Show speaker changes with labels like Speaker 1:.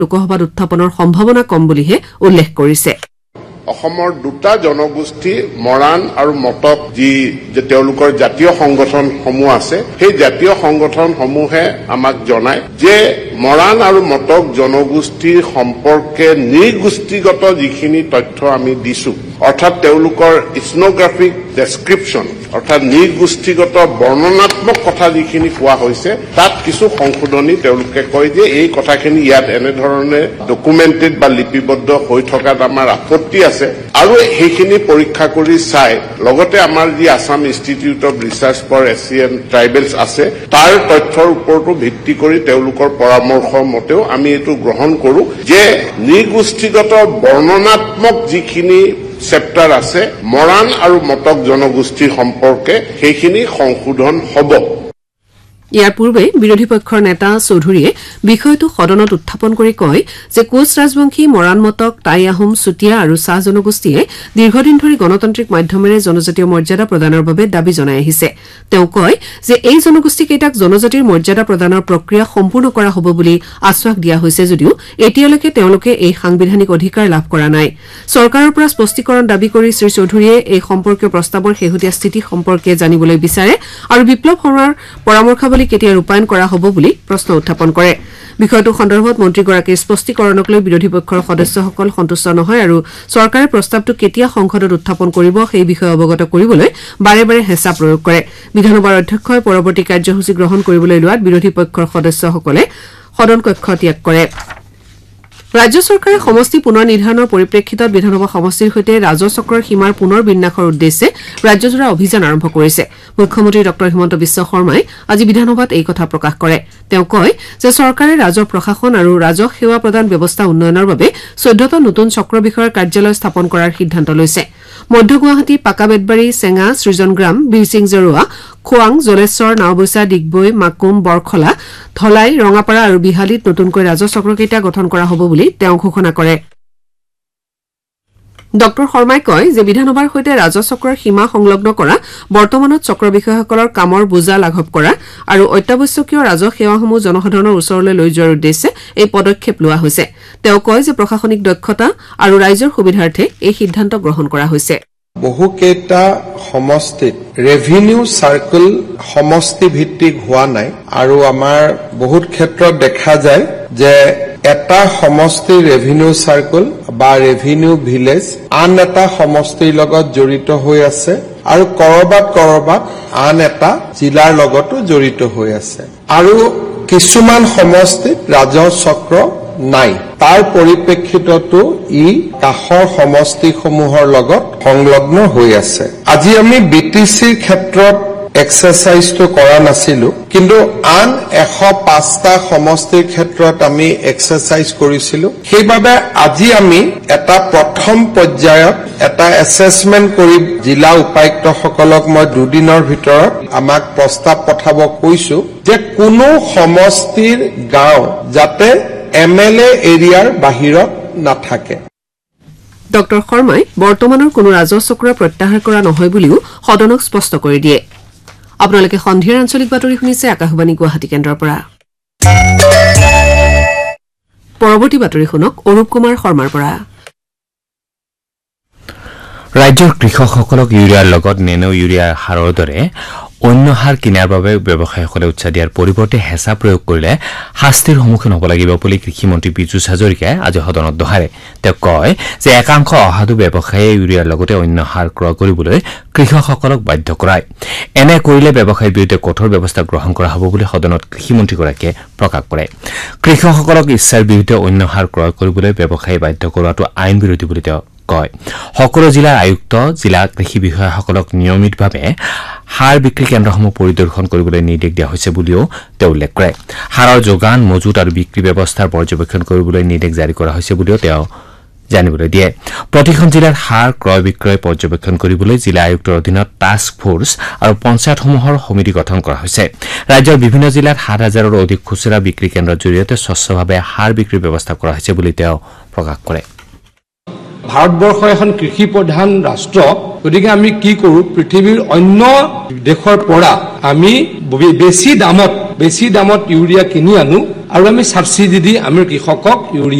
Speaker 1: লোকসভাত উত্থাপনৰ সম্ভাৱনা কম বুলিহে উল্লেখ কৰিছে।
Speaker 2: অসমৰ দুটা জনগোষ্ঠী মৰাণ আৰু মটক যে তেওঁলোকৰ জাতীয় সংগঠনসমূহ আছে সেই জাতীয় সংগঠনসমূহে আমাক জনায় যে মৰাণ আৰু মটক জনগোষ্ঠীৰ সম্পৰ্কে নৃগোষ্ঠীগত যিখিনি তথ্য আমি দিছো অৰ্থাৎ তেওঁলোকৰ ইথনোগ্ৰাফিক ডেছক্ৰিপশ্যন অৰ্থাৎ নৃগোষ্ঠীগত বৰ্ণনাত্মক কথা যিখিনি কোৱা হৈছে তাত কিছু সংশোধনী তেওঁলোকে কয় যে এই কথাখিনি ইয়াত এনেধৰণে ডকুমেণ্টেড বা লিপিবদ্ধ হৈ থকাত আমাৰ আপত্তি আছে আৰু সেইখিনি পৰীক্ষা কৰি চাই লগতে আমাৰ যি Assam institute of research for Asian tribals আছে তাৰ তথ্যৰ ওপৰতো ভিত্তি কৰি তেওঁলোকৰ পৰামৰ্শ মতেও আমি এইটো গ্ৰহণ কৰো যে নৃগোষ্ঠীগত বৰ্ণনাত্মক যিখিনি চেপ্টাৰ আছে মৰাণ আৰু মটক জনগোষ্ঠীৰ সম্পৰ্কে সেইখিনি সংশোধন হ'ব।
Speaker 1: ইয়াৰ পূৰ্বে বিৰোধী পক্ষৰ নেতা চৌধুৰীয়ে বিষয়টো সদনত উত্থাপন কৰি কয় যে কোচ ৰাজবংশী মৰাণ মটক টাই আহোম চুতীয়া আৰু চাহ জনগোষ্ঠীয়ে দীৰ্ঘদিন ধৰি গণতান্ত্ৰিক মাধ্যমেৰে জনজাতীয় মৰ্যাদা প্ৰদানৰ বাবে দাবী জনাই আহিছে। তেওঁ কয় যে এই জনগোষ্ঠীকেইটাক জনজাতিৰ মৰ্যাদা প্ৰদানৰ প্ৰক্ৰিয়া সম্পূৰ্ণ কৰা হ'ব বুলি আশ্বাস দিয়া হৈছে যদিও এতিয়ালৈকে তেওঁলোকে এই সাংবিধানিক অধিকাৰ লাভ কৰা নাই। চৰকাৰৰ পৰা স্পষ্টীকৰণ দাবী কৰি শ্ৰী চৌধুৰীয়ে এই সম্পৰ্কীয় প্ৰস্তাৱৰ শেহতীয়া স্থিতি সম্পৰ্কে জানিবলৈ বিচাৰে আৰু বিপ্লৱ শৰ্মাৰ পৰামৰ্শাৱলী কেতিয়া ৰূপায়ণ কৰা হ'ব বুলি প্ৰশ্ন উত্থাপন কৰে। বিষয়টো সন্দৰ্ভত মন্ত্ৰীগৰাকীৰ স্পষ্টীকৰণক লৈ বিৰোধী পক্ষৰ সদস্যসকল সন্তুষ্ট নহয় আৰু চৰকাৰে প্ৰস্তাৱটো কেতিয়া সংসদত উত্থাপন কৰিব সেই বিষয়ে অৱগত কৰিবলৈ বাৰে বাৰে হেঁচা প্ৰয়োগ কৰে। বিধানসভাৰ অধ্যক্ষই পৰৱৰ্তী কাৰ্যসূচী গ্ৰহণ কৰিবলৈ লোৱাত বিৰোধী পক্ষৰ সদস্যসকলে সদন কক্ষ ত্যাগ কৰে। ৰাজ্য চৰকাৰে সমষ্টি পুনৰ নিৰ্ধাৰণৰ পৰিপ্ৰেক্ষিতত বিধানসভা সমষ্টিৰ সৈতে ৰাজহ চক্ৰৰ সীমাৰ পুনৰ বিন্যাসৰ উদ্দেশ্যে ৰাজ্যজোৰা অভিযান আৰম্ভ কৰিছে। মুখ্যমন্ত্ৰী ডঃ হিমন্ত বিশ্ব শৰ্মাই আজি বিধানসভাত এই কথা প্ৰকাশ কৰে। তেওঁ কয় যে চৰকাৰে ৰাজহ প্ৰশাসন আৰু ৰাজহ সেৱা প্ৰদান ব্যৱস্থা উন্নয়নৰ বাবে 14টা নতুন চক্ৰ বিষয়ৰ কাৰ্যালয় স্থাপন কৰাৰ সিদ্ধান্ত লৈছে। মধ্য গুৱাহাটী পাকাবেতবাৰী চেঙা সৃজনগ্ৰাম বীৰসিং জৰুৱা খোৱাং জলেশ্বৰ নাওবৈচা ডিগবৈ মাকুম বৰখলা ধলাই ৰঙাপাৰা আৰু বিহালীত নতুনকৈ ৰাজহ চক্ৰকেইটা গঠন কৰা হ'ব বুলি তেওঁ ঘোষণা কৰে। ডঃ শৰ্মাই কয় যে বিধানসভাৰ সৈতে ৰাজহ চক্ৰৰ সীমা সংলগ্ন কৰা বৰ্তমানত চক্ৰ বিষয়াসকলৰ কামৰ বোজা লাঘৱ কৰা আৰু অত্যাৱশ্যকীয় ৰাজহ সেৱাসমূহ জনসাধাৰণৰ ওচৰলৈ লৈ যোৱাৰ উদ্দেশ্যে এই পদক্ষেপ লোৱা হৈছে। তেওঁ কয় যে প্ৰশাসনিক দক্ষতা আৰু ৰাইজৰ সুবিধাৰ্থে এই সিদ্ধান্ত গ্ৰহণ কৰা হৈছে।
Speaker 3: বহুকেইটা সমষ্টিত ৰেভিনিউ চাৰ্কল সমষ্টি ভিত্তিক হোৱা নাই আৰু আমাৰ বহুত ক্ষেত্ৰত দেখা যায় যে এটা সমষ্টিৰ ৰেভিনিউ চাৰ্কল বা ৰেভিনিউ ভিলেজ আন এটা সমষ্টিৰ লগত জড়িত হৈ আছে আৰু কৰবাত আন এটা জিলাৰ লগতো জড়িত হৈ আছে আৰু কিছুমান সমষ্টিত ৰাজহ চক্ৰ নাই। তাৰ পৰিপ্ৰেক্ষিততো ই কাষৰ সমষ্টিসমূহৰ লগত সংলগ্ন হৈ আছে। আজি আমি বিটিচিৰ ক্ষেত্ৰত এক্সাৰচাইজটো কৰা নাছিলো, কিন্তু আন 105টা সমষ্টিৰ ক্ষেত্ৰত আমি এক্সাৰচাইজ কৰিছিলো। সেইবাবে আজি আমি এটা প্ৰথম পৰ্যায়ত এটা এছেছমেণ্ট কৰি জিলা উপায়ুক্তসকলক মই 2 দিনৰ ভিতৰত আমাক প্ৰস্তাৱ পঠাব কৈছো যে কোনো সমষ্টিৰ গাঁও যাতে MLA এৰিয়াৰ বাহিৰত নাথাকে।
Speaker 1: ডঃ শৰ্মাই বৰ্তমানৰ কোনো ৰাজহ চক্ৰ প্ৰত্যাহাৰ কৰা নহয় বুলিও সদনক স্পষ্ট কৰি দিয়ে। আপোনালোকে সন্ধিয়াৰ আঞ্চলিক বাতৰি শুনিছে আকাশবাণী গুৱাহাটী কেন্দ্ৰৰ পৰা। পৰৱৰ্তী বাতৰি শুনক অৰূপ কুমাৰ শৰ্মাৰ পৰা।
Speaker 4: ৰাজ্যৰ কৃষকসকলক ইউৰিয়াৰ লগত নেনো ইউৰিয়া সাৰৰ দৰে অন্য সাৰ কিনাৰ বাবে ব্যৱসায়ীসকলে উৎসাহ দিয়াৰ পৰিৱৰ্তে হেঁচা প্ৰয়োগ কৰিলে শাস্তিৰ সন্মুখীন হ'ব লাগিব বুলি কৃষিমন্ত্ৰী পীযুষ হাজৰিকাই আজি সদনত দোহাৰে। তেওঁ কয় যে একাংশ অসাধু ব্যৱসায়ীয়ে ইউৰিয়াৰ লগতে অন্য সাৰ ক্ৰয় কৰিবলৈ কৃষকসকলক বাধ্য কৰায়। এনে কৰিলে ব্যৱসায়ীৰ বিৰুদ্ধে কঠোৰ ব্যৱস্থা গ্ৰহণ কৰা হ'ব বুলি সদনত কৃষিমন্ত্ৰীগৰাকীয়ে প্ৰকাশ কৰে। কৃষকসকলক ইচ্ছাৰ বিৰুদ্ধে অন্য সাৰ ক্ৰয় কৰিবলৈ ব্যৱসায়ী বাধ্য কৰোৱাটো আইন বিৰোধী বুলি তেওঁ কয়। সকলো জিলাৰ আয়ুক্ত জিলা কৃষি বিষয়াসকলক নিয়মিতভাৱে সাৰ বিক্ৰী কেন্দ্ৰসমূহ পৰিদৰ্শন কৰিবলৈ নিৰ্দেশ দিয়া হৈছে বুলিও তেওঁ উল্লেখ কৰে। সাৰৰ যোগান মজুত আৰু বিক্ৰী ব্যৱস্থাৰ পৰ্যবেক্ষণ কৰিবলৈ নিৰ্দেশ জাৰি কৰা হৈছে বুলিও তেওঁ জানিবলৈ দিয়ে। প্ৰতিখন জিলাৰ সাৰ ক্ৰয় বিক্ৰয় পৰ্যবেক্ষণ কৰিবলৈ জিলা আয়ুক্তৰ অধীনত টাস্ক ফৰ্চ আৰু পঞ্চায়তসমূহৰ সমিতি গঠন কৰা হৈছে। ৰাজ্যৰ বিভিন্ন জিলাত 7,000ৰো অধিক খুচুৰা বিক্ৰী কেন্দ্ৰৰ জৰিয়তে স্বচ্ছভাৱে সাৰ বিক্ৰীৰ ব্যৱস্থা কৰা হৈছে বুলি তেওঁ প্ৰকাশ কৰে।
Speaker 5: ভাৰতবৰ্ষ এখন কৃষি প্ৰধান ৰাষ্ট্ৰ, গতিকে আমি কি কৰো পৃথিৱীৰ অন্য দেশৰ পৰা আমি বেছি দামত ইউৰিয়া কিনি আনো আৰু আমি ছাবচিডি দি আমি কৃষকক ইউৰিয়া